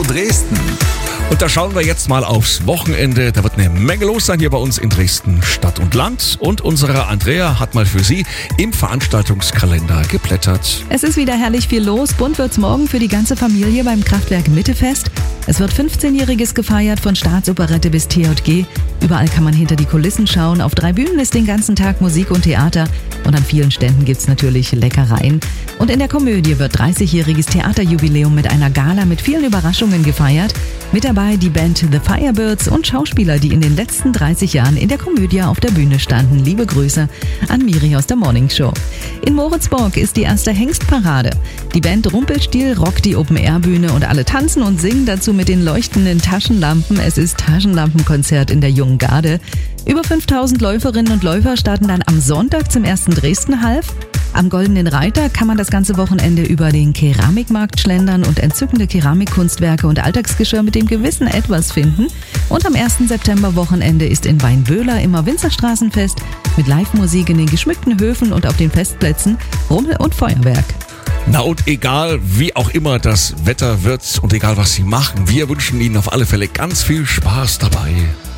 Dresden. Und da schauen wir jetzt mal aufs Wochenende. Da wird eine Menge los sein hier bei uns in Dresden Stadt und Land. Und unsere Andrea hat mal für Sie im Veranstaltungskalender geblättert. Es ist wieder herrlich viel los. Bunt wird's morgen für die ganze Familie beim Kraftwerk Mittefest. Es wird 15-Jähriges gefeiert, von Staatsoperette bis TJG. Überall kann man hinter die Kulissen schauen. Auf 3 Bühnen ist den ganzen Tag Musik und Theater. Und an vielen Ständen gibt's natürlich Leckereien. Und in der Komödie wird 30-jähriges Theaterjubiläum mit einer Gala mit vielen Überraschungen gefeiert. Mit dabei die Band The Firebirds und Schauspieler, die in den letzten 30 Jahren in der Komödie auf der Bühne standen. Liebe Grüße an Miri aus der Morning Show. In Moritzburg ist die erste Hengstparade. Die Band Rumpelstilzchen rockt die Open-Air-Bühne und alle tanzen und singen dazu mit den leuchtenden Taschenlampen. Es ist Taschenlampenkonzert in der Jungen Garde. Über 5000 Läuferinnen und Läufer starten dann am Sonntag zum ersten Dresden-Half. Am Goldenen Reiter kann man das ganze Wochenende über den Keramikmarkt schlendern und entzückende Keramikkunstwerke und Alltagsgeschirr mit dem gewissen Etwas finden. Und am 1. September-Wochenende ist in Weinböhler immer Winzerstraßenfest mit Live-Musik in den geschmückten Höfen und auf den Festplätzen, Rummel und Feuerwerk. Na und egal wie auch immer das Wetter wird und egal was Sie machen, wir wünschen Ihnen auf alle Fälle ganz viel Spaß dabei.